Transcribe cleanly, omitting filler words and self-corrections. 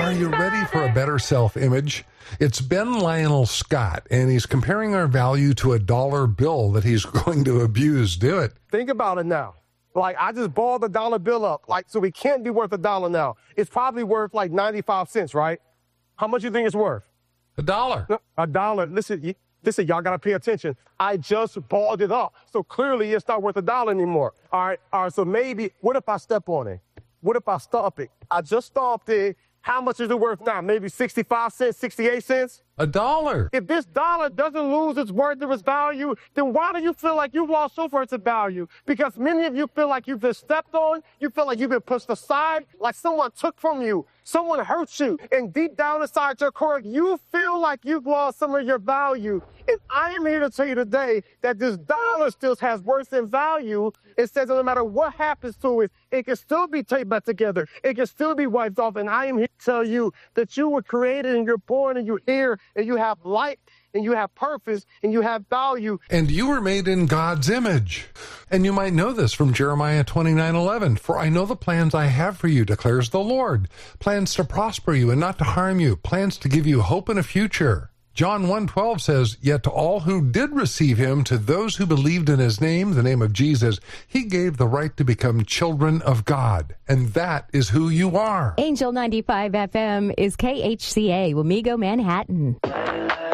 Are you ready for a better self-image? It's Ben Lionel Scott, and he's comparing our value to a dollar bill that he's going to abuse. Do it. Think about it now. Like, I just balled the dollar bill up. Like, so it can't be worth $1 now. It's probably worth like 95 cents, right? How much you think it's worth? $1. $1. Listen, y'all got to pay attention. I just balled it up. So clearly it's not worth $1 anymore. All right. So maybe, what if I step on it? What if I stomp it? I just stomped it. How much is it worth now? Maybe 65 cents, 68 cents? $1. If this dollar doesn't lose its worth or its value, then why do you feel like you've lost so far its value? Because many of you feel like you've been stepped on. You feel like you've been pushed aside, like someone took from you. Someone hurt you. And deep down inside your core, you feel like you've lost some of your value. And I am here to tell you today that this dollar still has worth and value. It says that no matter what happens to it, it can still be taped back together. It can still be wiped off. And I am here to tell you that you were created and you're born and you're here and you have light and you have purpose and you have value. And you were made in God's image. And you might know this from Jeremiah 29:11. For I know the plans I have for you, declares the Lord. Plans to prosper you and not to harm you. Plans to give you hope and a future. John 1:12 says, Yet to all who did receive him, to those who believed in his name, the name of Jesus, he gave the right to become children of God. And that is who you are. Angel 95 FM is KHCA, Wamego, Manhattan.